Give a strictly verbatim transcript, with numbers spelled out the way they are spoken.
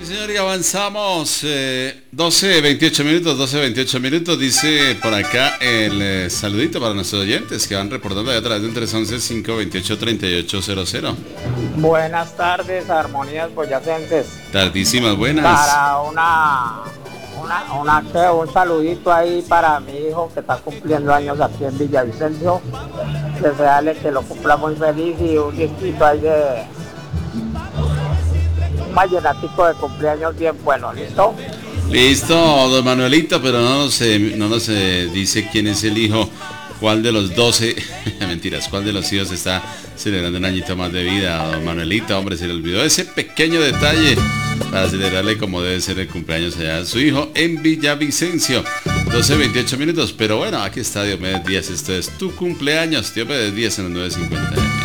Sí, señor, y avanzamos. Eh, doce, veintiocho minutos, doce, veintiocho minutos. Dice por acá el eh, saludito para nuestros oyentes que van reportando ahí a través de un tres once, cinco veintiocho, treinta y ocho cero cero. Buenas tardes, armonías boyacenses. Tardísimas, buenas. Para una, una, una, ¿qué? Un saludito ahí para mi hijo que está cumpliendo años aquí en Villavicencio. Desearle que lo cumpla muy feliz y un disquito ahí de un vallenatico de cumpleaños bien bueno, ¿listo? Listo, don Manuelito, pero no nos, eh, no nos eh, dice quién es el hijo, cuál de los doce, mentiras, cuál de los hijos está celebrando un añito más de vida. Don Manuelito, hombre, se le olvidó ese pequeño detalle para celebrarle como debe ser el cumpleaños allá a su hijo en Villavicencio. doce, veintiocho minutos, pero bueno, aquí está Diomedes Díaz, esto es tu cumpleaños, Diomedes Díaz en los nueve cincuenta.